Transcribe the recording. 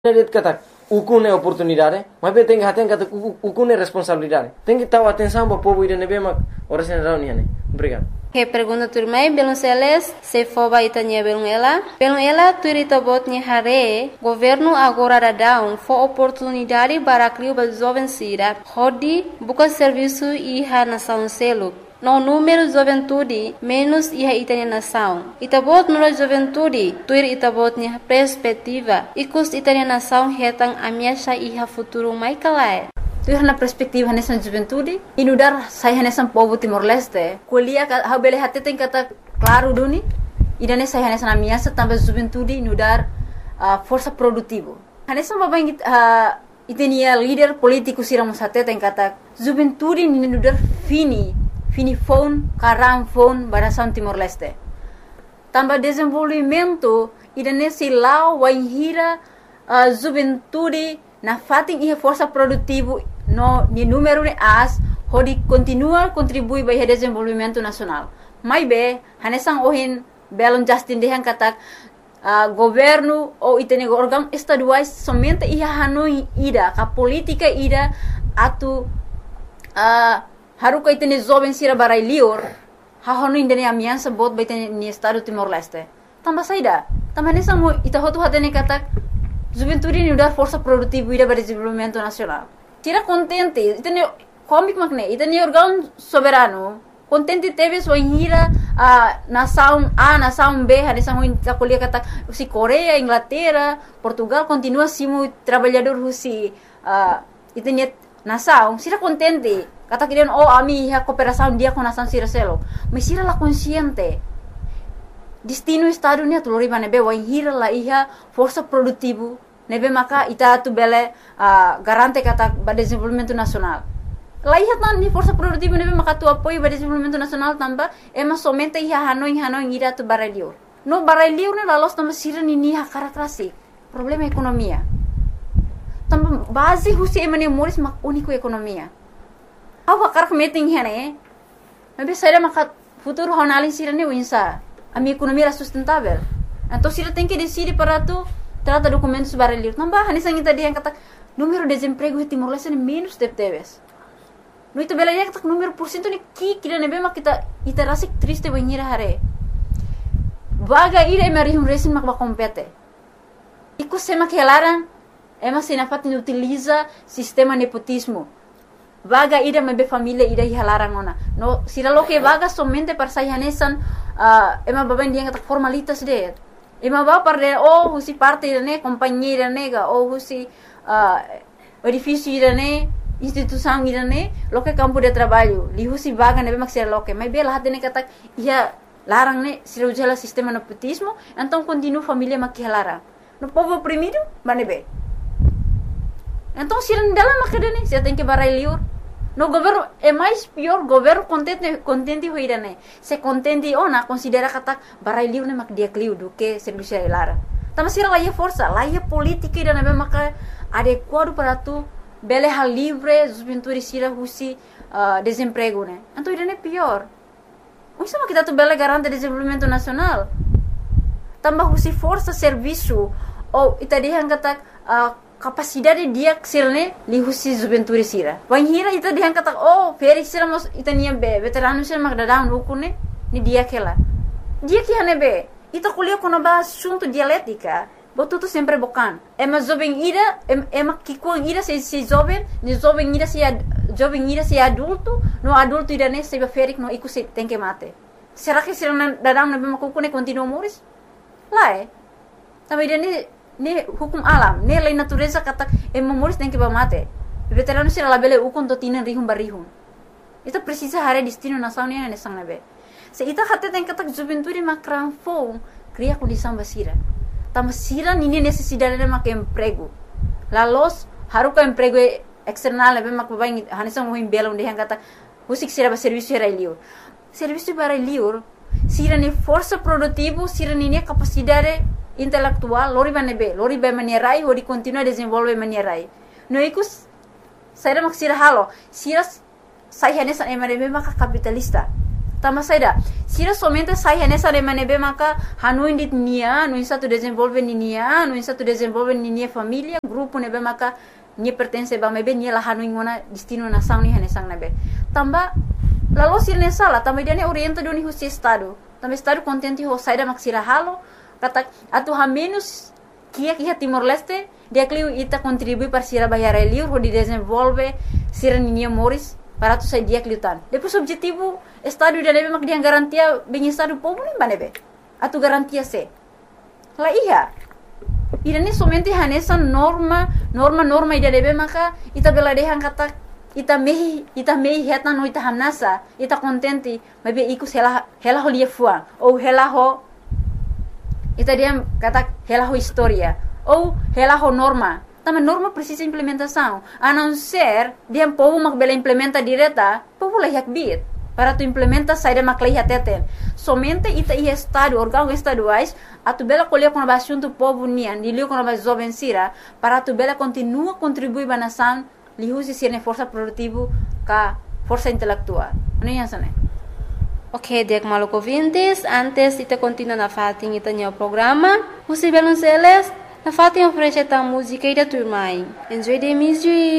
kata ukune oportunidade, mas tem kata ukune responsabilidade. Tem que dar atenção para o povo irene bem, mas ora se não niane. Obrigado. Que pergunta turmai belum seles se foba itanya belum ela turita botnya hare governo agora dadão fo oportunidade para criar para jovens sira hodi buka serviço e ha nação selo. No número de juventude, menos ia itanya nação. Itabot no juventude, tuir itabot nya perspectiva. Ikus itanya nação hetang amiasha iha futuro mai kalai. Tuir na perspectiva nessa juventude, inudar saya nessa povo Timor-Leste. Kuliah ha bele hati tem kata claro duni. Idane saya nessa amiasha tambah juventude inudar força produtivo. Hanessa babang itenia líder político siramos hati tem kata juventude inudar fini phone, karam phone, barasan Timor-Leste. Tambah desenvolvimento, idanesi lau wainhira juventude na fating ihe força produtivo no ni número de as hodi continua contribui para o desenvolvimento nacional. Mai be, hanesang ohin belon Justin dehan katak governo ou itene órgão estaduais somente ia hanoi ida, ka política ida atu haruka itene jovem sira barai lior ha hono indene amiansa bot baitene ni estado Timor-Leste tambah saida tambah nessa mo itahotu hatene katak juventude ni udar força produtiva ida para desenvolvimento nacional tira contente itene komik makne itene órgão soberano contente teve so inhira nação A nação B hadesa mo itakolia katak si Korea Inglaterra Portugal continua simo trabalhador husi itene nação sira contente kata kirian ami ha cooperação dia com nação sira selo mas sira la consciente destino estado ni atulori nebe wa hira la iha força produtivo nebe maka ita tu bele garante kata ba desenvolvimento nacional la iha tan ni força produtivo nebe maka tu apoio ba desenvolvimento nacional tamba ema somente iha hanoi ira tu baralior no baralior ne la los tamba sira ni ha karakterasi problema ekonomia tamba base husi emane moris mak único ekonomia awa karak meeting hene nabe saya maka futuro honalin sira ne winsa a minha economia era sustentável então sira tem que decidir para tu trata documentos baralhos não bah nessa kita dia kata número de desemprego em Timor-Leste é menos de teves no itu bela dia kata número porcento ni kira nebe mak kita rasik triste banhira hare vaga ira emerihum resin mak ba compete iku sema que elaran ema sinafat utiliza sistema nepotismo vaga ida mebe família ida hilarang ona no sira lo que vaga somente para sayanesan ema baben dia kata formalitas de ema ba para husi parte ne companhia nega ou husi edifício ne instituição ne lo que campo de trabalho li husi vaga nebe maksira lo que mebe lah ne kata ia larang ne sira ujala sistema nepotismo então continua família makihalarang no povo oprimido manebe então sira dalam makadane sira tem que barai liur no governo é mais pior governo contente hoirane se contente ona considera kata barai liur ne mak dia kliu do que serviço lara tama sira la força la política ida ne maka adequado para tu bele hal livre juventude sira husi desemprego ne então ida ne pior isso mak kita tu bele garante desenvolvimento nacional tambah husi força serviço ou itadihan kata capacidade dia sirne li husi juventude sira wan hira ita dihan kata feri sira mos ita niam be veterano sira mak dadang lukune ni dia kela dia ki hane be ita kuliah kono ba assunto dialética botuto sempre bokan ema jovem ira ema kikuang ira se jovem ni jovem ira se adulto no adulto ira ne se ferik no iku se tem que mate será que sira dadang na be makukune continua moris lá também dia ne hukum alam ne lei natureza kata moris tem que mate veterano sira labele ukon to tinan rihum barihum itu precisa hare destino nação ne sang nabe se ita hatte tem kata juventude makran fo cria condição basira tamasira nini necessidade de mak emprego la los haruka emprego external nabe mak babai hanisang mo belong de kata husik sira ba serviço para liur sira ne força produtivo sira ne capacidade intelectual lori ba manierai hodi continua desenvolve manierai no ikus saya mak sira halo sira saya hanesan emare maka kapitalista Tambah saida. Sira somente sai nessa de manebe maka hanu indit nia, no insa tu desenvolve nia, no insa tu desenvolve nia família, grupo nebe maka nia pertence ba mebe nia la hanu ingona destino nação ni hanesang nebe. Tambah lalu sira nessa la tambah dia ne orienta doni husi estado. Tambah estado contente ho saida mak sira halo, kata atu ha menos kia Timor Leste, dia kliu ita contribui para sira bayar liur ho di desenvolve sira nia Moris para tu sai dia kliutan. Depois objetivo estado dia nebe mak dia garantia bem estado povo nem banebe. Atu garantia se. La iya. Ida ni somente hanesa norma ida nebe maka ita bela dehan kata ita mehi heta no ita hanasa ita contente mebe ikus hela ho lia fuang ou hela ho ita dia kata hela ho historia ou hela ho norma. Também norma precisa implementação. A não ser dia povo mak bela implementa direta, povo layak bit. Para tu implementa saída mak layak teten. Somente ita ia estado, órgãos estaduais, a tu bela colher com a assunto povo nian, dilio com a jovem sira, para tu bela continua contribuir para a nação, lihusi sirne força produtiva ka força intelectual. Não é isso, né? Ok, dek maluco ouvintes, antes ita continua na fatin ita nyo programa, Husi Belonceles, na fatin oferece ta música ida turmai. Enjoy the music.